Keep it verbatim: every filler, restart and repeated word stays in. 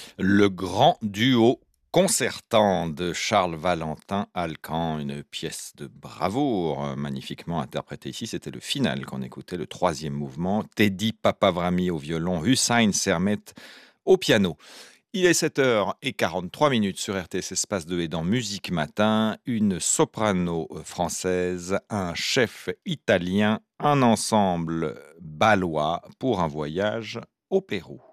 Le grand duo concertant de Charles Valentin Alcan, une pièce de bravoure, euh, magnifiquement interprétée ici. C'était le final qu'on écoutait, le troisième mouvement. Teddy Papavrami au violon, Hussein Sermet au piano. Il est sept heures quarante-trois minutes sur R T S Espace deux et dans Musique Matin, une soprano française, un chef italien, un ensemble balois pour un voyage au Pérou.